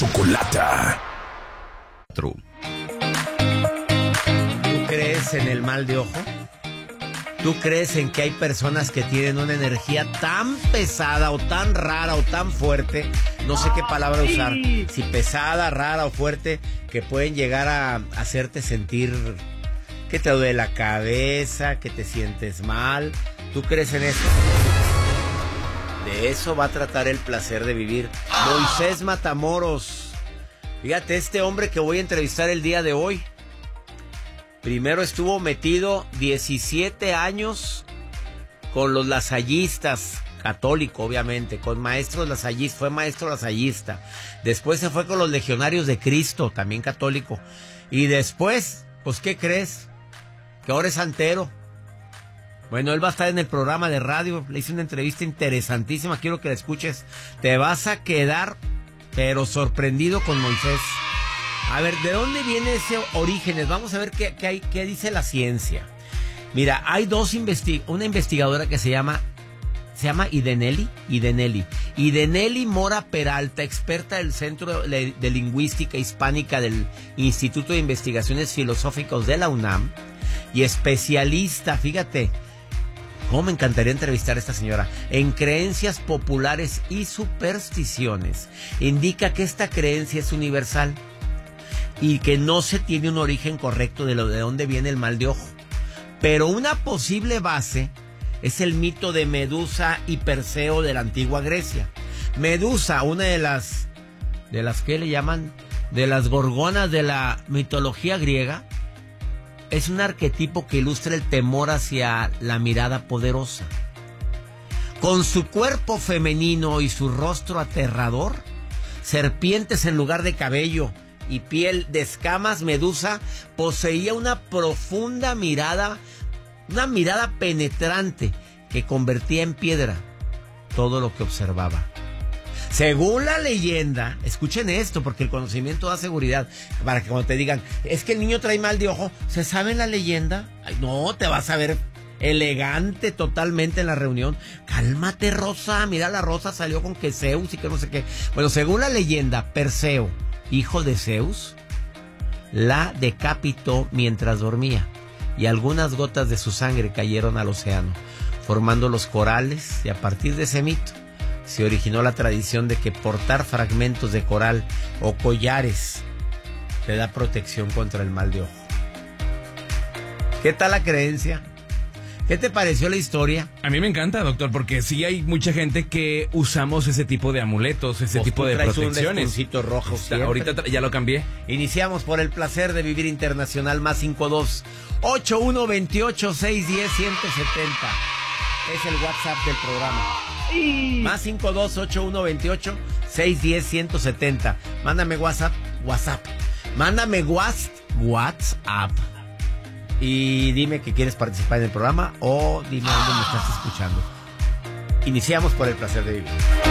Chocolata. ¿Tú crees en el mal de ojo? ¿Tú crees en que hay personas que tienen una energía tan pesada o tan rara o tan fuerte? No sé qué palabra usar. Si pesada, rara o fuerte, que pueden llegar a hacerte sentir que te duele la cabeza, que te sientes mal. ¿Tú crees en eso? De eso va a tratar el placer de vivir. Moisés Matamoros. Fíjate, este hombre que voy a entrevistar el día de hoy. Primero estuvo metido 17 años con los lasallistas, católico obviamente, con maestros lasallistas, fue maestro lasallista. Después se fue con los legionarios de Cristo, también católico. Y después, pues ¿qué crees? Que ahora es santero. Bueno, él va a estar en el programa de radio, le hice una entrevista interesantísima, quiero que la escuches. Te vas a quedar, pero sorprendido con Moisés. A ver, ¿de dónde viene ese orígenes? Vamos a ver qué dice la ciencia. Mira, hay una investigadora que se llama Ideneli Mora Peralta, experta del Centro de Lingüística Hispánica del Instituto de Investigaciones Filosóficas de la UNAM y especialista, fíjate, cómo me encantaría entrevistar a esta señora, en creencias populares y supersticiones. Indica que esta creencia es universal y que no se tiene un origen correcto de dónde viene el mal de ojo. Pero una posible base es el mito de Medusa y Perseo de la antigua Grecia. Medusa, una de las ¿qué le llaman? De las gorgonas de la mitología griega, es un arquetipo que ilustra el temor hacia la mirada poderosa. Con su cuerpo femenino y su rostro aterrador, serpientes en lugar de cabello y piel de escamas, Medusa poseía una profunda mirada, una mirada penetrante que convertía en piedra todo lo que observaba. Según la leyenda, escuchen esto porque el conocimiento da seguridad, para que cuando te digan, es que el niño trae mal de ojo, ¿se sabe la leyenda? Ay, no, te vas a ver elegante totalmente en la reunión. Cálmate, Rosa, mira, la Rosa salió con que Zeus y que no sé qué. Bueno, según la leyenda, Perseo, hijo de Zeus, la decapitó mientras dormía y algunas gotas de su sangre cayeron al océano, formando los corales, y a partir de ese mito se originó la tradición de que portar fragmentos de coral o collares te da protección contra el mal de ojo. ¿Qué tal la creencia? ¿Qué te pareció la historia? A mí me encanta, doctor, porque sí hay mucha gente que usamos ese tipo de amuletos, ese tipo de protecciones. Un rojo ahorita ya lo cambié. Iniciamos por el placer de vivir internacional, más 52-8128-610-170. Es el WhatsApp del programa. Más 52-8128-610-170. Mándame WhatsApp. Mándame WhatsApp. Y dime que quieres participar en el programa o dime dónde me estás escuchando. Iniciamos por el placer de vivir.